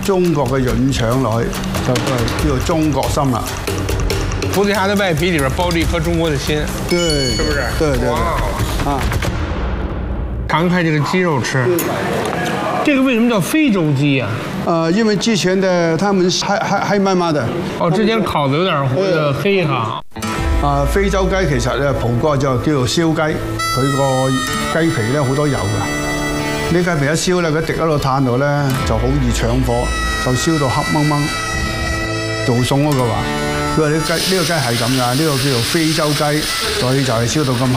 中國嘅潤腸落去，就係叫做中國心啦。 菩提蝦的外皮里边包着一顆中國的心， 對， 是不是？ 對， 哇啊， 嘗開這個雞肉吃。這個為什麼叫非洲雞呀？ 因為之前的他們黑麻麻的。 哦，之前烤的有點黑哈。 非洲雞其實咧，葡國就叫做燒雞，佢個雞皮咧好多油㗎。呢雞皮一燒咧，佢滴喺度炭度咧，就好易搶火，就燒到黑掹掹。做餸嗰個話，佢話呢個雞係咁㗎，呢個叫做非洲雞，所以就係燒到咁黑。